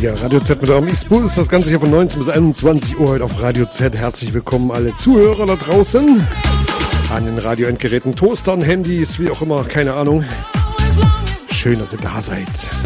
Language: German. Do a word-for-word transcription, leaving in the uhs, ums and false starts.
Ja, Radio Z mit eurem X-Bus ist das Ganze hier von neunzehn bis einundzwanzig Uhr heute auf Radio Z. Herzlich willkommen alle Zuhörer da draußen. An den Radioendgeräten, Toastern, Handys, wie auch immer, keine Ahnung. Schön, dass ihr da seid.